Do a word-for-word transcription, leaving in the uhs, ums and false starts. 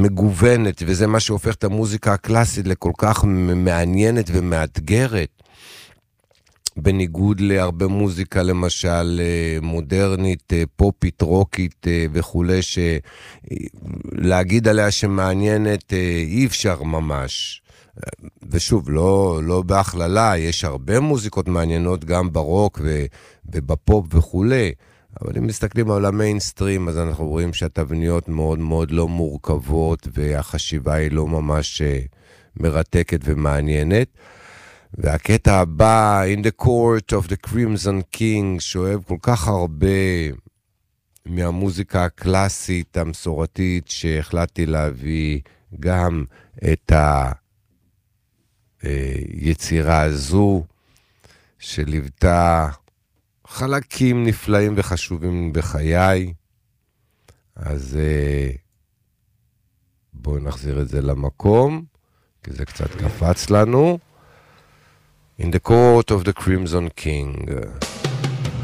מגוונת, וזה מה שהופך את המוזיקה הקלאסית לכל כך מעניינת ומאתגרת, בניגוד להרבה מוזיקה, למשל מודרנית, פופית, רוקית וכו', שלהגיד עליה שמעניינת אי אפשר ממש. ושוב, לא, לא בהכללה, יש הרבה מוזיקות מעניינות גם ברוק ובפופ וכו', אבל אם מסתכלים על המיינסטרים, אז אנחנו רואים שהתבניות מאוד מאוד לא מורכבות, והחשיבה היא לא ממש מרתקת ומעניינת. והקטע הבא, In the Court of the Crimson King, שאוהב כל כך הרבה מהמוזיקה הקלאסית המסורתית, שהחלטתי להביא גם את היצירה הזו, שליוותה חלקים נפלאים וחשובים בחיי. אז בואו נחזיר את זה למקום, כי זה קצת קפץ לנו. In the Court of the Crimson King.